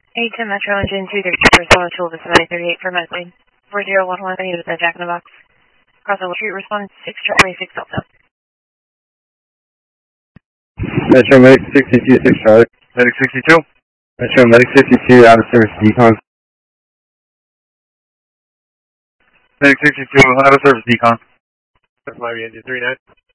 A10 Metro Engine 230 for Solid Tool, this is 938 for Medley. 4011, I need a Jack in the Box. Crossing Street, respond 626 Delta. Metro Medic 62, 6 Charlie. Medic 62? Metro Medic 62, out of service decon. Medic 62, out of service decon. That's Miami Engine 39.